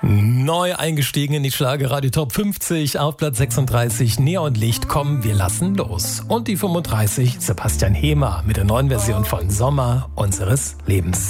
Neu eingestiegen in die Schlagerradio Top 50 auf Platz 36 Neonlicht, komm, wir lassen los. Und die 35 Sebastian Hemer mit der neuen Version von Sommer unseres Lebens.